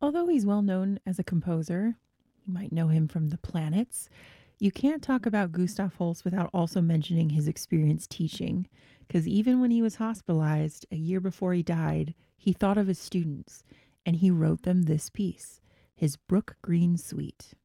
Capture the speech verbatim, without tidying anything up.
Although he's well known as a composer, you might know him from The Planets. You can't talk about Gustav Holst without also mentioning his experience teaching, because even when he was hospitalized a year before he died, he thought of his students and he wrote them this piece, his Brook Green Suite.